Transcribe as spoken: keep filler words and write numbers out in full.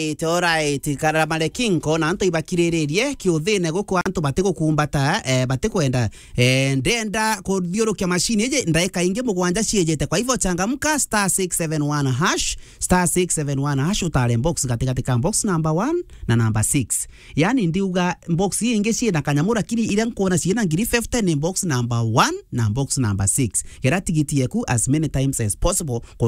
Alright, alright. Karamale kinko na anto ibakiririe kiuthine guku anto batiko kumbata eh batiko enda eh ndenda kuthiurukia machine eje ndaika ingi mugwanja ciejete kwa hivyo changamka star six seven one hash star six seven one hash utale box katikati ka box number one na number six. Yani ndiuga box hii ingi ciena kanyamura kiri ile nkona ciena ngiri fifty ni box number one na box number six. Gera tigiti yeku as many times as possible.